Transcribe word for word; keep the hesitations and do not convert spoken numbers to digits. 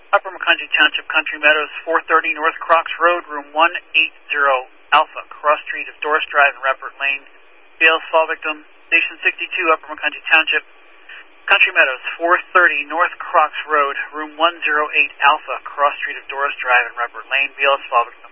Upper Macungie Township, Country Meadows, four thirty North Crocs Road, room one eighty Alpha, cross street of Doris Drive and Repert Lane. Bales fall victim, Station sixty-two, Upper Macungie Township, Country Meadows, four thirty North Crocs Road, room one oh eight Alpha, cross street of Doris Drive and Repert Lane. Bales fall victim.